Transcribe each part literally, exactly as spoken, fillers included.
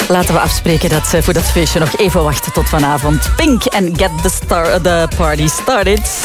Laten we afspreken dat ze voor dat feestje nog even wachten tot vanavond. Pink en Get the, star, the Party Started.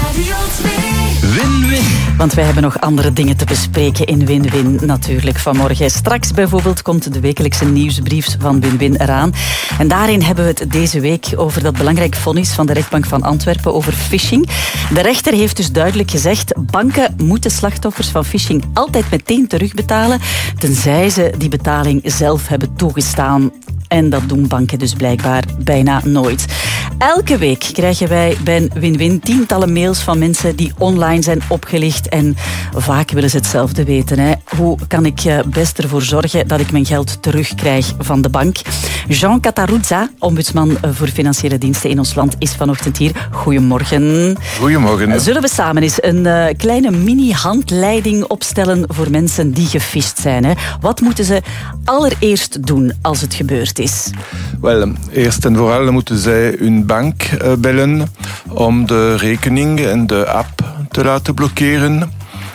Win-win. Want wij hebben nog andere dingen te bespreken in Win-Win natuurlijk vanmorgen. Straks bijvoorbeeld komt de wekelijkse nieuwsbrief van Win-Win eraan. En daarin hebben we het deze week over dat belangrijk vonnis van de rechtbank van Antwerpen over phishing. De rechter heeft dus duidelijk gezegd, banken moeten slachtoffers van phishing altijd meteen terugbetalen, tenzij ze die betaling zelf hebben toegestaan. En dat doen banken dus blijkbaar bijna nooit. Elke week krijgen wij bij Win-Win tientallen mails van mensen die online zijn opgelicht. En vaak willen ze hetzelfde weten. Hè. Hoe kan ik best ervoor zorgen dat ik mijn geld terugkrijg van de bank? Jean Cataruzza, ombudsman voor financiële diensten in ons land, is vanochtend hier. Goedemorgen. Goedemorgen. Zullen we samen eens een uh, kleine mini-handleiding opstellen voor mensen die gefisht zijn? Hè? Wat moeten ze allereerst doen als het gebeurd is? Wel, eerst en vooral moeten zij hun bank uh, bellen om de rekening en de app te laten blokkeren.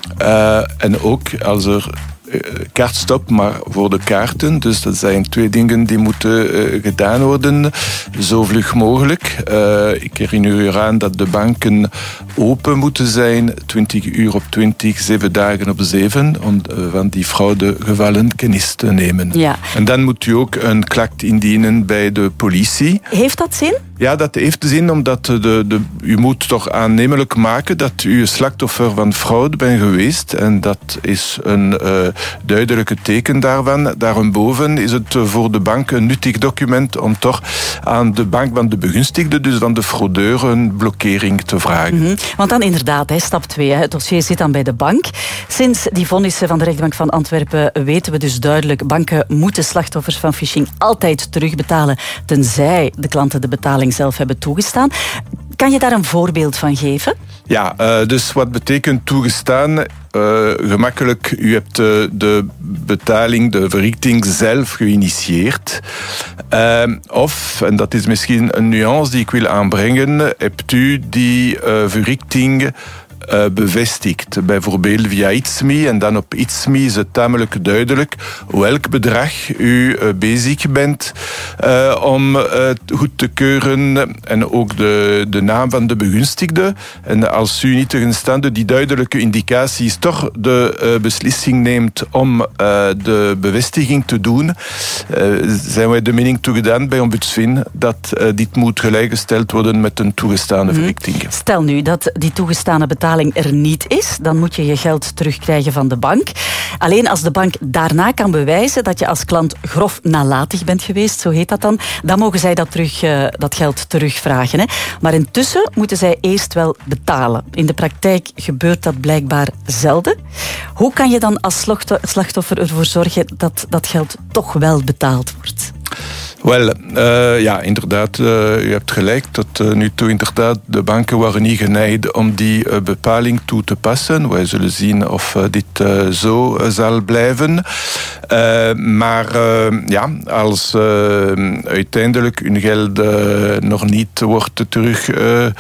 Uh, en ook als er uh, kaartstop, maar voor de kaarten. Dus dat zijn twee dingen die moeten uh, gedaan worden, zo vlug mogelijk. Uh, ik herinner u eraan dat de banken open moeten zijn, twintig uur op twintig, zeven dagen op zeven, om uh, van die fraudegevallen kennis te nemen. Ja. En dan moet u ook een klacht indienen bij de politie. Heeft dat zin? Ja, dat heeft zin, omdat de, de, u moet toch aannemelijk maken dat u slachtoffer van fraude bent geweest. En dat is een uh, duidelijke teken daarvan. Daarboven is het voor de bank een nuttig document om toch aan de bank van de begunstigde, dus van de fraudeur, een blokkering te vragen. Mm-hmm. Want dan inderdaad, hè, stap twee, het dossier zit dan bij de bank. Sinds die vonnissen van de rechtbank van Antwerpen weten we dus duidelijk, banken moeten slachtoffers van phishing altijd terugbetalen, tenzij de klanten de betaling zelf hebben toegestaan. Kan je daar een voorbeeld van geven? Ja, uh, dus wat betekent toegestaan? Uh, gemakkelijk, u hebt uh, de betaling, de verrichting zelf geïnitieerd. Uh, of, en dat is misschien een nuance die ik wil aanbrengen, hebt u die uh, verrichting Uh, bevestigd. Bijvoorbeeld via ItsMe. En dan op ItsMe is het tamelijk duidelijk welk bedrag u uh, bezig bent uh, om uh, goed te keuren. En ook de, de naam van de begunstigde. En als u niet tegenstaande die duidelijke indicaties toch de uh, beslissing neemt om uh, de bevestiging te doen, uh, zijn wij de mening toegedaan bij Ombudsvin dat uh, dit moet gelijkgesteld worden met een toegestane verrichting. Stel nu dat die toegestane betaling er niet is, dan moet je je geld terugkrijgen van de bank. Alleen als de bank daarna kan bewijzen dat je als klant grof nalatig bent geweest, zo heet dat dan, dan mogen zij dat, terug, uh, dat geld terugvragen. Hè. Maar intussen moeten zij eerst wel betalen. In de praktijk gebeurt dat blijkbaar zelden. Hoe kan je dan als slachtoffer ervoor zorgen dat dat geld toch wel betaald wordt? Wel, uh, ja, inderdaad, uh, u hebt gelijk. Tot uh, nu toe inderdaad, de banken waren niet geneigd om die uh, bepaling toe te passen. Wij zullen zien of uh, dit uh, zo uh, zal blijven. Uh, maar uh, ja, als uh, uiteindelijk hun geld uh, nog niet wordt teruggekomen,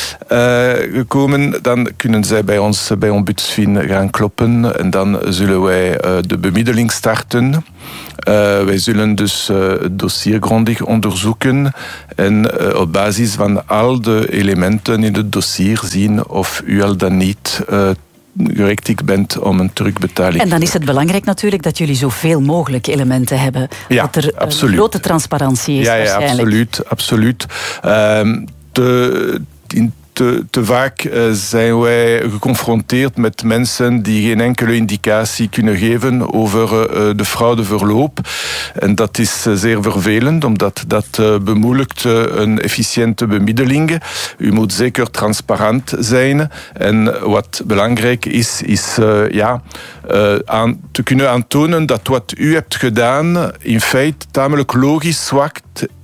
uh, uh, dan kunnen zij bij ons, bij Ombudsvin gaan kloppen. En dan zullen wij uh, de bemiddeling starten. Uh, wij zullen dus uh, het dossier grondig onderzoeken en uh, op basis van al de elementen in het dossier zien of u al dan niet uh, gerechtigd bent om een terugbetaling. En dan is het belangrijk natuurlijk dat jullie zoveel mogelijk elementen hebben. Ja, dat er absoluut. grote transparantie is. Ja, ja, waarschijnlijk. absoluut. absoluut. Uh, te, in Te, te vaak uh, zijn wij geconfronteerd met mensen die geen enkele indicatie kunnen geven over uh, de fraudeverloop. En dat is uh, zeer vervelend, omdat dat uh, bemoeilijkt uh, een efficiënte bemiddeling. U moet zeker transparant zijn. En wat belangrijk is, is uh, ja, uh, aan, te kunnen aantonen dat wat u hebt gedaan in feite tamelijk logisch zwakt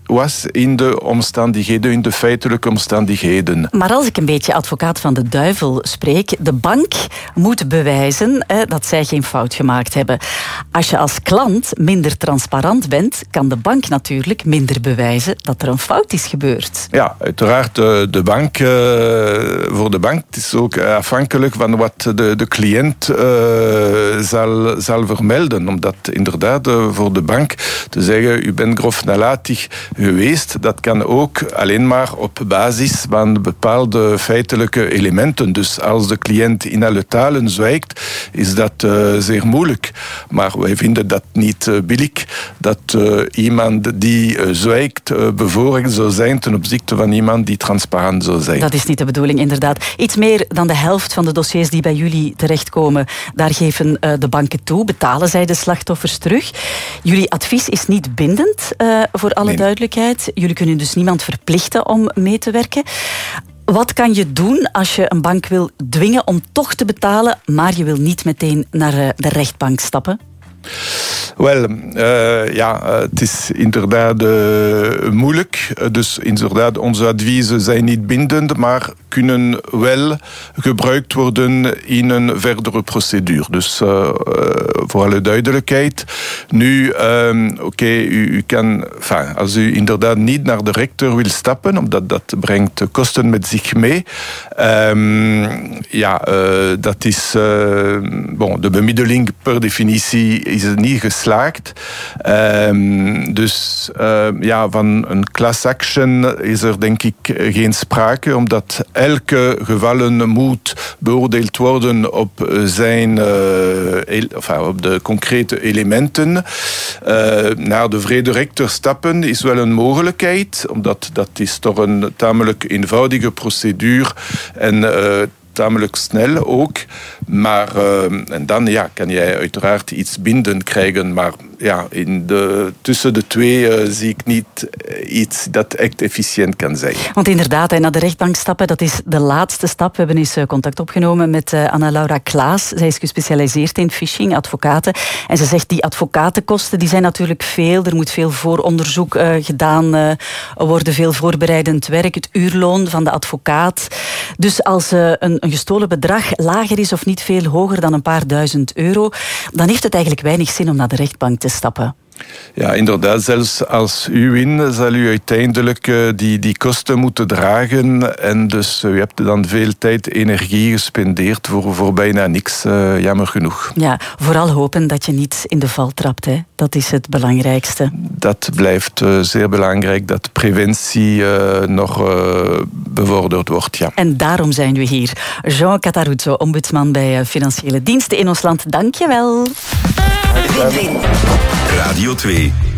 was in de omstandigheden, in de feitelijke omstandigheden. Maar als ik een beetje advocaat van de duivel spreek, de bank moet bewijzen eh, dat zij geen fout gemaakt hebben. Als je als klant minder transparant bent, kan de bank natuurlijk minder bewijzen dat er een fout is gebeurd. Ja, uiteraard. De, de bank, uh, voor de bank het is ook afhankelijk van wat de, de cliënt uh, zal, zal vermelden. Omdat inderdaad uh, voor de bank te zeggen, u bent grof nalatig geweest, dat kan ook alleen maar op basis van bepaalde feitelijke elementen. Dus als de cliënt in alle talen zwijgt, is dat uh, zeer moeilijk. Maar wij vinden dat niet uh, billig, dat uh, iemand die uh, zwijgt uh, bevoorrecht zou zijn ten opzichte van iemand die transparant zou zijn. Dat is niet de bedoeling, inderdaad. Iets meer dan de helft van de dossiers die bij jullie terechtkomen, daar geven uh, de banken toe, betalen zij de slachtoffers terug. Jullie advies is niet bindend, uh, voor alle nee. duidelijkheid. Jullie kunnen dus niemand verplichten om mee te werken. Wat kan je doen als je een bank wil dwingen om toch te betalen, maar je wil niet meteen naar uh, de rechtbank stappen? Wel, uh, ja, het is inderdaad uh, moeilijk. Dus inderdaad, onze adviezen zijn niet bindend, maar kunnen wel gebruikt worden in een verdere procedure. Dus uh, uh, voor alle duidelijkheid. Nu, um, oké, okay, u, u kan, enfin, als u inderdaad niet naar de rechter wil stappen, omdat dat brengt kosten met zich mee. Um, ja, uh, dat is, uh, bon, de bemiddeling per definitie is niet geslaagd. Um, dus uh, ja, van een class action is er denk ik geen sprake, omdat elke gevallen moet beoordeeld worden op zijn, uh, el, enfin, op de concrete elementen. Uh, naar de vrederechter stappen is wel een mogelijkheid, omdat dat is toch een tamelijk eenvoudige procedure en uh, tamelijk snel ook. Maar uh, en dan ja, kan jij uiteraard iets bindend krijgen. Maar ja, in de, tussen de twee uh, zie ik niet iets dat echt efficiënt kan zijn. Want inderdaad, naar de rechtbank stappen, dat is de laatste stap. We hebben eens contact opgenomen met uh, Anna-Laura Klaas. Zij is gespecialiseerd in phishing, advocaten. En ze zegt, die advocatenkosten die zijn natuurlijk veel. Er moet veel vooronderzoek uh, gedaan uh, worden, veel voorbereidend werk. Het uurloon van de advocaat. Dus als uh, een, een gestolen bedrag lager is of niet veel hoger dan een paar duizend euro, dan heeft het eigenlijk weinig zin om naar de rechtbank te stappen. Ja, inderdaad. Zelfs als u wint, zal u uiteindelijk uh, die, die kosten moeten dragen. En dus uh, u hebt dan veel tijd, energie gespendeerd voor, voor bijna niks. Uh, jammer genoeg. Ja, vooral hopen dat je niet in de val trapt. Hè. Dat is het belangrijkste. Dat blijft uh, zeer belangrijk, dat preventie uh, nog uh, bevorderd wordt. Ja. En daarom zijn we hier. Jean Cataruzzo, ombudsman bij Financiële Diensten in ons land. Dank je wel. Radio twee.